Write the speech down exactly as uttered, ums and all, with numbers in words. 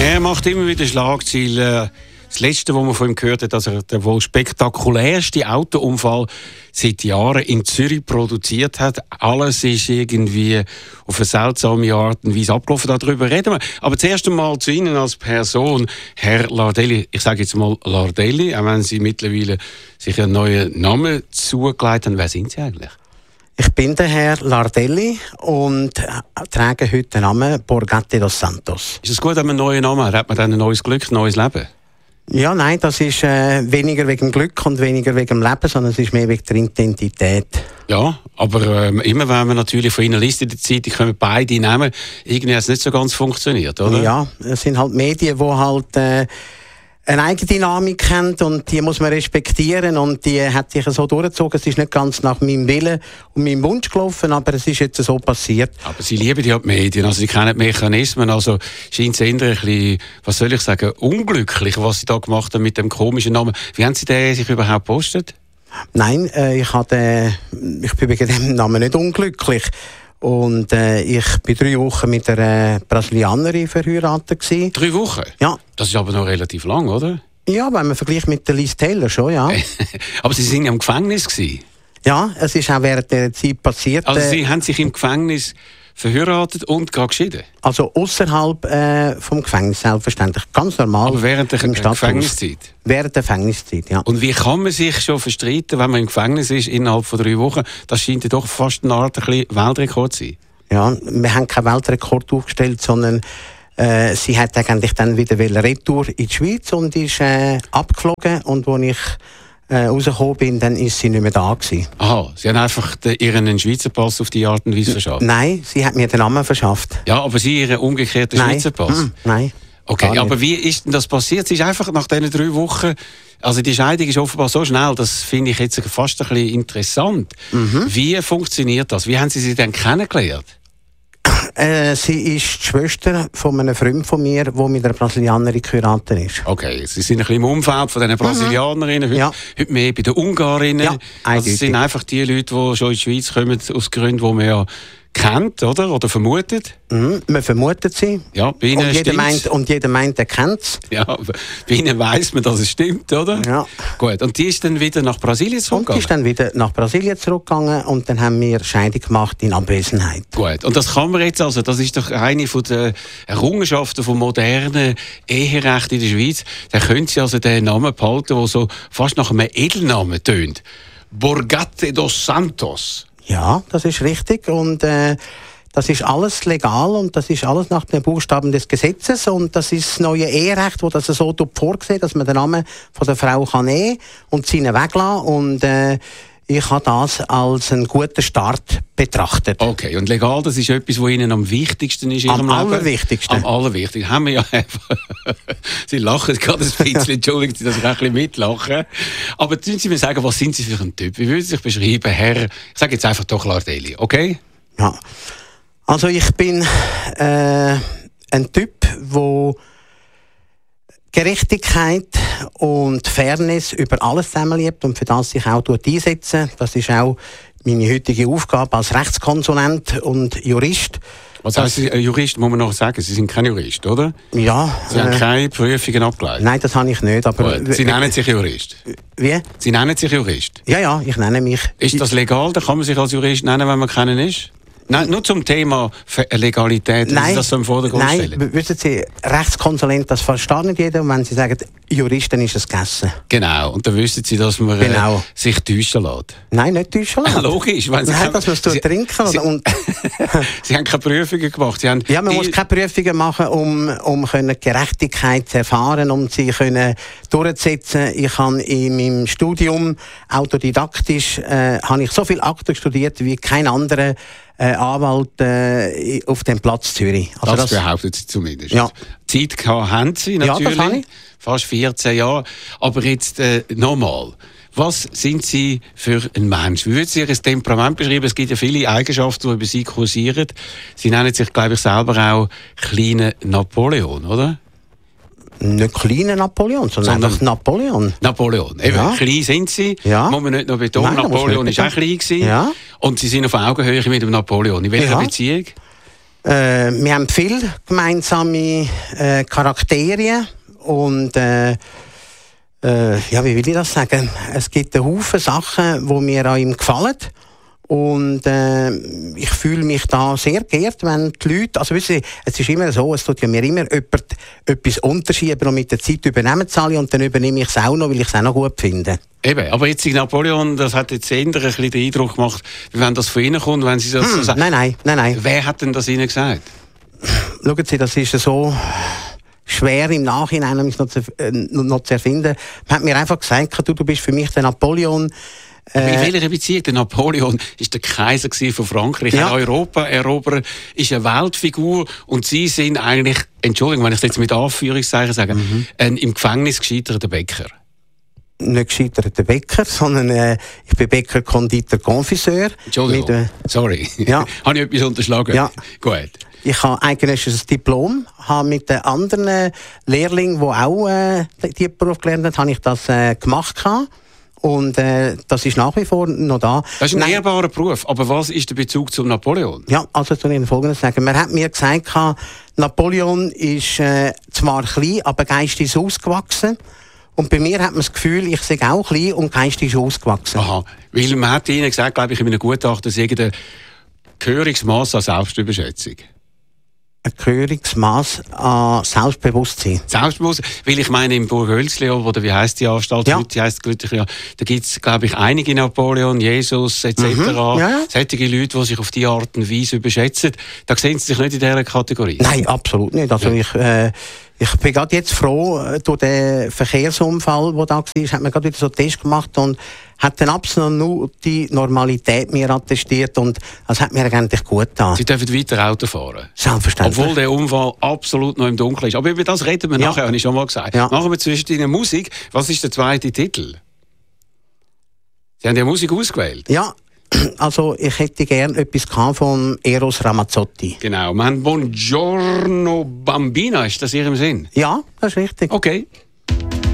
Er macht immer wieder Schlagzeilen. Das Letzte, was man von ihm gehört hat, dass er den wohl spektakulärste Autounfall seit Jahren in Zürich produziert hat. Alles ist irgendwie auf eine seltsame Art und Weise abgelaufen. Darüber reden wir. Aber zuerst einmal zu Ihnen als Person, Herr Lardelli. Ich sage jetzt mal Lardelli, auch wenn Sie mittlerweile sich einen neuen Namen zugelegt haben. Wer sind Sie eigentlich? Ich bin der Herr Lardelli und trage heute den Namen Borgatti dos Santos. Ist es gut, wenn man einen neuen Namen hat? Hat man dann ein neues Glück, ein neues Leben? Ja, nein, das ist äh, weniger wegen dem Glück und weniger wegen dem Leben, sondern es ist mehr wegen der Identität. Ja, aber ähm, immer wenn man natürlich von Ihnen liest in der Zeitung, können beide Namen, irgendwie hat es nicht so ganz funktioniert, oder? Ja, es sind halt Medien, die halt äh, eine Eigendynamik haben und die muss man respektieren und die hat sich so durchgezogen. Es ist nicht ganz nach meinem Willen und meinem Wunsch gelaufen, aber es ist jetzt so passiert. Aber Sie lieben ja die Medien, also Sie kennen die Mechanismen, also scheint es eher ein bisschen, was soll ich sagen, unglücklich, was Sie da gemacht haben mit dem komischen Namen. Wie haben Sie den sich überhaupt gepostet? Nein, äh, ich, hatte, ich bin wegen dem Namen nicht unglücklich. Und äh, ich war drei Wochen mit einer Brasilianerin verheiratet gewesen. Drei Wochen? Ja. Das ist aber noch relativ lang, oder? Ja, wenn man vergleicht mit der Liz Taylor schon, ja. Aber Sie waren ja im Gefängnis gewesen. Ja, es ist auch während der Zeit passiert. Also Sie haben sich im Gefängnis verheiratet und gerade geschieden? Also außerhalb äh, vom Gefängnis, selbstverständlich. Ganz normal. Aber während der Gefängniszeit? Während der Gefängniszeit, ja. Und wie kann man sich schon verstreiten, wenn man im Gefängnis ist, innerhalb von drei Wochen? Das scheint ja doch fast eine Art ein bisschen Weltrekord zu sein. Ja, wir haben keinen Weltrekord aufgestellt, sondern äh, sie hat eigentlich dann wieder retour in die Schweiz und ist äh, abgeflogen. Und als ich Äh, rausgekommen bin, dann ist sie nicht mehr da gewesen. Aha, Sie haben einfach den, ihren Schweizer Pass auf die Art und Weise verschafft? Nein, sie hat mir den Namen verschafft. Ja, aber Sie Ihren umgekehrten Nein. Schweizer Pass? Mm, nein. Okay, aber wie ist denn das passiert? Sie ist einfach nach diesen drei Wochen, also die Scheidung ist offenbar so schnell, das finde ich jetzt fast ein bisschen interessant. Mhm. Wie funktioniert das? Wie haben Sie sie denn kennengelernt? Äh, sie ist die Schwester von einem Freund von mir, der mit einer Brasilianerin geheiratet ist. Okay, Sie sind ein bisschen im Umfeld von diesen Brasilianerinnen, heute, ja. heute mehr bei den Ungarinnen. Ja, also es sind einfach die Leute, die schon in die Schweiz kommen, aus Gründen, die man ja kennt, oder? Oder vermutet. Mhm, man vermutet sie. Ja, bei Ihnen und, jeder meint, und jeder meint, er kennt es. Ja, bei Ihnen weiss man, dass es stimmt, oder? Ja. Gut, und die ist dann wieder nach Brasilien zurückgegangen? Und die ist dann wieder nach Brasilien zurückgegangen und dann haben wir Scheidung gemacht in Abwesenheit. Gut, und das kann man jetzt also, das ist doch eine von der Errungenschaften vom modernen Eherecht in der Schweiz. Da können Sie also den Namen behalten, der so fast nach einem Edelnamen tönt. Borgatti dos Santos. Ja, das ist richtig und äh, das ist alles legal und das ist alles nach den Buchstaben des Gesetzes und das ist das neue Eherecht, wo das so vorsieht, dass man den Namen von der Frau kann nehmen und sie weglassen und äh, ich habe das als einen guten Start betrachtet. Okay, und legal, das ist etwas, was Ihnen am wichtigsten ist in Ihrem Leben? Am allerwichtigsten. Am allerwichtigsten. Haben wir ja einfach... Sie lachen gerade ein bisschen, entschuldigen Sie, dass ich auch ein bisschen mitlache. Aber können Sie mir sagen, was sind Sie für ein Typ? Wie würden Sie sich beschreiben, Herr... Ich sage jetzt einfach doch Lardelli, okay? Ja, also ich bin äh, ein Typ, der Gerechtigkeit und Fairness über alles zusammenlebt und für das sich auch einsetzen. Das ist auch meine heutige Aufgabe als Rechtskonsulent und Jurist. Was heisst Sie, Jurist, muss man noch sagen? Sie sind kein Jurist, oder? Ja. Sie äh, haben keine Prüfungen abgelegt? Nein, das habe ich nicht. Aber Gut. Sie nennen sich Jurist? Wie? Sie nennen sich Jurist? Ja, ja, ich nenne mich. Ist das legal? Da kann man sich als Jurist nennen, wenn man keinen ist? Nein, nur zum Thema Legalität, wenn Sie das so im Vordergrund nein, stellen. Nein, wissen Sie, Rechtskonsulent, das versteht nicht jeder. Und wenn Sie sagen, Jurist, dann ist es gegessen. Genau, und dann wissen Sie, dass man genau. äh, sich täuschen lässt. Nein, nicht täuschen lässt. Logisch. Wenn Sie nein, haben, dass man es Sie, trinken Sie, und Sie haben keine Prüfungen gemacht. Sie haben ja, man muss keine Prüfungen machen, um, um Gerechtigkeit zu erfahren, um sie können durchzusetzen. Ich habe in meinem Studium autodidaktisch äh, habe ich so viel Akten studiert wie kein anderer Äh, Anwalt äh, auf dem Platz Zürich. Also das, das behauptet Sie zumindest. Ja. Zeit gehabt haben Sie natürlich. Ja, das habe ich. Fast vierzehn Jahre. Aber jetzt äh, nochmal. Was sind Sie für ein Mensch? Wie würden Sie Ihr Temperament beschreiben? Es gibt ja viele Eigenschaften, die über Sie kursieren. Sie nennen sich, glaube ich, selber auch kleiner Napoleon, oder? Nicht kleiner Napoleon, sondern, sondern einfach Napoleon. Napoleon. Eben, ja. Klein sind Sie. Ja. Muss man nicht noch betonen. Nein, Napoleon war auch klein gewesen. Ja. Und Sie sind auf Augenhöhe mit dem Napoleon. In welcher ja. Beziehung? Äh, wir haben viele gemeinsame äh, Charaktere und äh, äh, ja, wie will ich das sagen? Es gibt einen Haufen Sachen, die mir an ihm gefallen. Und äh, ich fühle mich da sehr geehrt, wenn die Leute, also wissen Sie, es ist immer so, es tut ja mir immer jemand etwas unterschieben und mit der Zeit übernehmen es alle und dann übernehme ich es auch noch, weil ich es auch noch gut finde. Eben, aber jetzt Napoleon, das hat jetzt eher ein bisschen den Eindruck gemacht, wie wenn das von Ihnen kommt, wenn Sie das hm, so sagen. Nein, nein, nein, nein. Wer hat denn das Ihnen gesagt? Schauen Sie, das ist so schwer im Nachhinein mich noch zu, äh, noch zu erfinden. Man hat mir einfach gesagt, du, du bist für mich der Napoleon. Äh, in welcher Beziehung? Der Napoleon war der Kaiser von Frankreich, ja. Europa erobert, ist eine Weltfigur und Sie sind eigentlich, Entschuldigung, wenn ich es jetzt mit Anführungszeichen sage, mhm. ein im Gefängnis gescheiterter Bäcker. Nicht gescheiterter Bäcker, sondern äh, ich bin Bäcker, Konditor, Konfiseur. Entschuldigung, mit, äh, sorry. Ja. Habe ich etwas unterschlagen? Ja. Gut. Ich habe eigentlich ein Diplom, habe mit den anderen Lehrlingen, die auch äh, diesen Beruf gelernt haben, habe ich das äh, gemacht. Und äh, das ist nach wie vor noch da. Das ist ein ehrbarer Beruf. Aber was ist der Bezug zum Napoleon? Ja, also zu Ihnen Folgendes sagen. Man hat mir gesagt, Napoleon ist äh, zwar klein, aber geistig ist ausgewachsen. Und bei mir hat man das Gefühl, ich sei auch klein und geistig ist ausgewachsen. Aha, weil man hat Ihnen gesagt, glaube ich, in einem Gutachten, das ist ein gehöriges Maß an Selbstüberschätzung. Ein gehöriges Maß an Selbstbewusstsein. Selbstbewusstsein, weil ich meine, im Burg Hölzli, oder wie heisst die Anstalt ja. heute, die heisst glücklich, ja, da gibt es, glaube ich, einige Napoleon, Jesus et cetera. Mhm, ja. Solche Leute, die sich auf diese Art und Weise überschätzen. Da sehen Sie sich nicht in dieser Kategorie? Nein, absolut nicht. Also ja. ich, äh, ich bin gerade jetzt froh, durch den Verkehrsunfall, der da war, hat man gerade wieder so einen Test gemacht und hat dann absolut nur die Normalität mir attestiert und das hat mir eigentlich gut getan. Sie dürfen weiter Auto fahren? Selbstverständlich. Obwohl der Unfall absolut noch im Dunkeln ist. Aber über das reden wir ja. nachher, habe ich schon mal gesagt. Ja. Machen wir zwischen Ihnen Musik. Was ist der zweite Titel? Sie haben ja Musik ausgewählt. Ja. Also ich hätte gerne etwas von Eros Ramazzotti. Genau, wir haben Buongiorno Bambina, ist das Ihrem Sinn? Ja, das ist richtig. Okay.